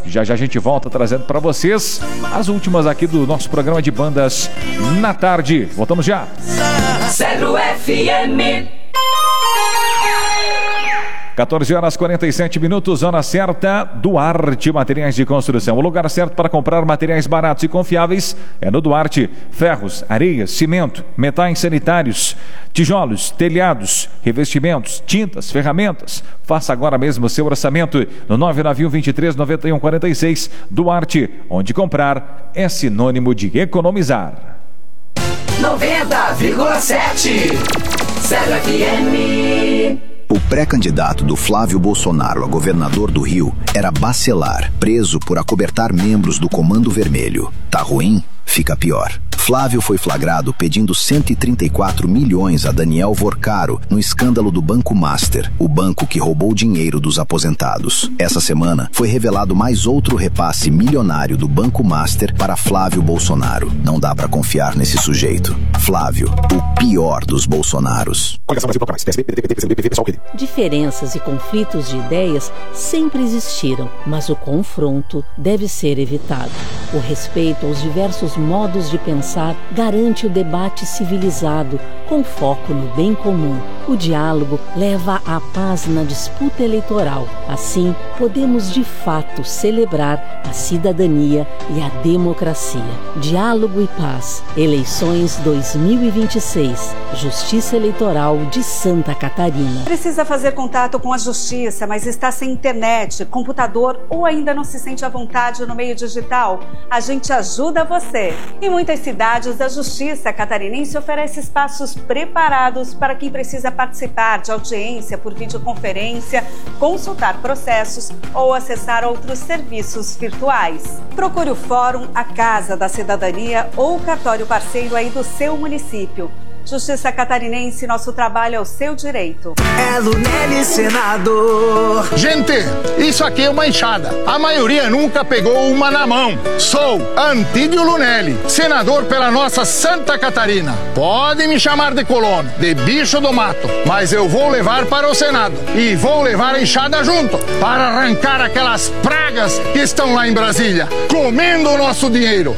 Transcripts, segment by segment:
Já já a gente volta trazendo para vocês as últimas aqui do nosso programa de bandas na tarde. Voltamos já. 0 FM. 14h47, hora certa, Duarte Materiais de Construção. O lugar certo para comprar materiais baratos e confiáveis é no Duarte. Ferros, areia, cimento, metais sanitários, tijolos, telhados, revestimentos, tintas, ferramentas. Faça agora mesmo o seu orçamento no 991239146. Duarte, onde comprar é sinônimo de economizar. 90,7 0 FM. O pré-candidato do Flávio Bolsonaro a governador do Rio era Bacelar, preso por acobertar membros do Comando Vermelho. Tá ruim? Fica pior. Flávio foi flagrado pedindo 134 milhões a Daniel Vorcaro no escândalo do Banco Master, o banco que roubou dinheiro dos aposentados. Essa semana foi revelado mais outro repasse milionário do Banco Master para Flávio Bolsonaro. Não dá pra confiar nesse sujeito. Flávio, o pior dos Bolsonaros. Diferenças e conflitos de ideias sempre existiram, mas o confronto deve ser evitado. O respeito aos diversos modos de pensar garante o debate civilizado, com foco no bem comum. O diálogo leva à paz na disputa eleitoral. Assim, podemos de fato celebrar a cidadania e a democracia. Diálogo e paz. Eleições 2026. Justiça Eleitoral de Santa Catarina. Precisa fazer contato com a Justiça, mas está sem internet, computador ou ainda não se sente à vontade no meio digital? A gente ajuda você. Em muitas cidades, a Justiça Catarinense oferece espaços preparados para quem precisa participar de audiência por videoconferência, consultar processos ou acessar outros serviços virtuais. Procure o Fórum, a Casa da Cidadania ou o cartório parceiro aí do seu município. Justiça Catarinense, nosso trabalho é o seu direito. É Lunelli Senador. Gente, isso aqui é uma enxada. A maioria nunca pegou uma na mão. Sou Antídio Lunelli, senador pela nossa Santa Catarina. Podem me chamar de colono, de bicho do mato, mas eu vou levar para o Senado. E vou levar a enxada junto, para arrancar aquelas pragas que estão lá em Brasília, comendo o nosso dinheiro.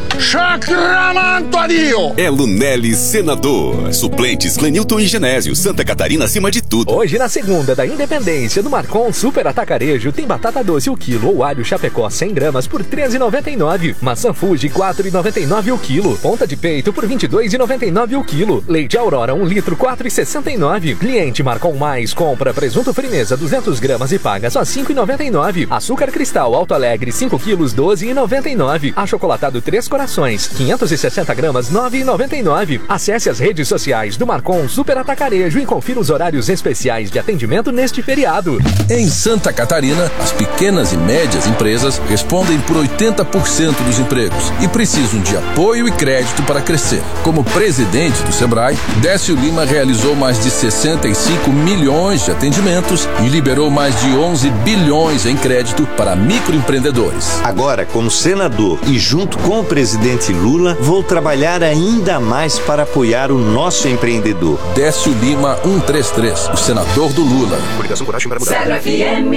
Chacramantoadio! É Lunelli Senador. Suplentes Clenilton e Genésio, Santa Catarina acima de tudo. Hoje na segunda da Independência do Marcon Super Atacarejo tem batata doce o quilo ou alho Chapecó 100 gramas por R$13,99. Maçã Fuji R$4,99 o quilo. Ponta de peito por R$22,99 o quilo. Leite Aurora 1 litro R$4,69. Cliente Marcon Mais compra presunto Frimeza 200 gramas e paga só R$5,99. Açúcar Cristal Alto Alegre 5 quilos R$12,99. Achocolatado 3 Corações 560 gramas R$9,99. Acesse as redes sociais do Marcon Super Atacarejo e confira os horários especiais de atendimento neste feriado. Em Santa Catarina, as pequenas e médias empresas respondem por 80% dos empregos e precisam de apoio e crédito para crescer. Como presidente do Sebrae, Décio Lima realizou mais de 65 milhões de atendimentos e liberou mais de 11 bilhões em crédito para microempreendedores. Agora, como senador e junto com o presidente Lula, vou trabalhar ainda mais para apoiar o nosso empreendedor. Décio Lima 133, o senador do Lula. Coligação Coragem para Mudar. 0 FM.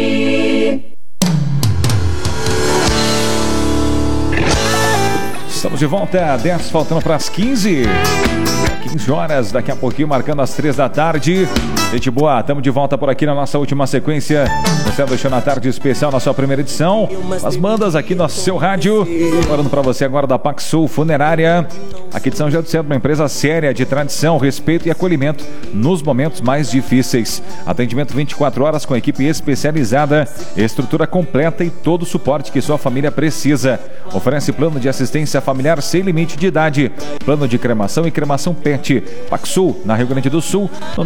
Estamos de volta, 10 faltando para as 15. 15 horas, daqui a pouquinho, marcando as 3 da tarde. Gente boa, estamos de volta por aqui na nossa última sequência. Você deixou na tarde especial na sua primeira edição. As bandas aqui no seu rádio. Falando para você agora da Paxsul Funerária. Aqui de São José do Centro, uma empresa séria de tradição, respeito e acolhimento nos momentos mais difíceis. Atendimento 24 horas com equipe especializada, estrutura completa e todo o suporte que sua família precisa. Oferece plano de assistência familiar sem limite de idade. Plano de cremação e cremação PET. Paxsul, na Rio Grande do Sul, no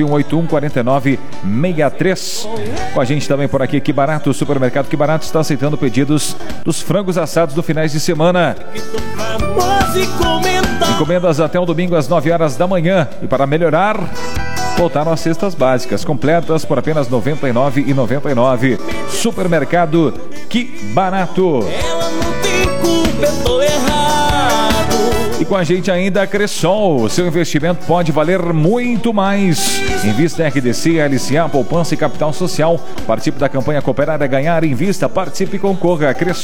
991814963. Com a gente também por aqui, Que Barato, o supermercado Que Barato está aceitando pedidos dos frangos assados do finais de semana. Encomendas até o domingo às 9 horas da manhã. E para melhorar, voltaram as cestas básicas completas por apenas R$ 99,99. Supermercado Que Barato. Ela não tem culpa, eu tô errado. E com a gente ainda a Cressol. O seu investimento pode valer muito mais. Invista em RDC, LCA, poupança e capital social. Participe da campanha Cooperar é Ganhar. Invista, participe e concorra.